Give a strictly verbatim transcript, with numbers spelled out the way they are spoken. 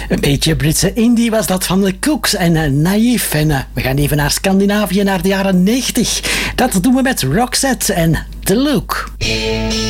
Een beetje Britse indie was dat van de Cooks en uh, Naïef. En uh, we gaan even naar Scandinavië, naar de jaren negentig. Dat doen we met Roxette en The Look.